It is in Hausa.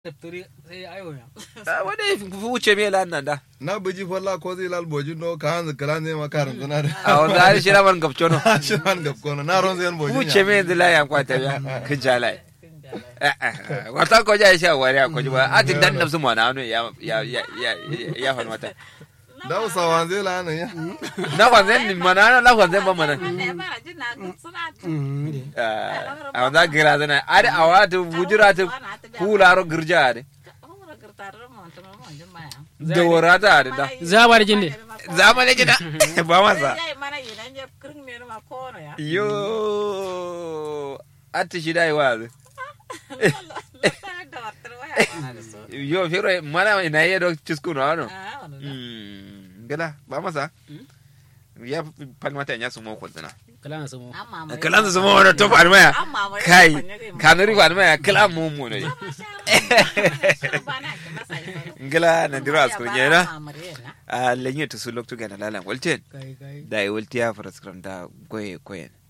turi sai ayo ya wani wuce me lan nan da na buji falla ko zai lal boji no ka hanzu kala ne makarin zuna da a wanda har shi raman gabcho no shi man gabko no na ron zai boji wuce me da layan kwata ya kinjala wata ko ja shi wari ko ba a tin dan nafsu mana no ya fa mata da usawan zai la ne ya na wanzan ni mana na wanzan ba mana a wanda gira zana ari awatu wujuratu kularo girja de da warata da zabar jinde zamane jida ba masa yo atti shidai wazu yo firo mana ina yedo cisku no gala ba masa ya palmata nya sumo kwantana kalan sumo wala top almaya kai kanuri ba almaya kala mumu ne gala na diras ko nyera a lenye to sulok to gana lalan walten dai waltiya faras kram da goye koyen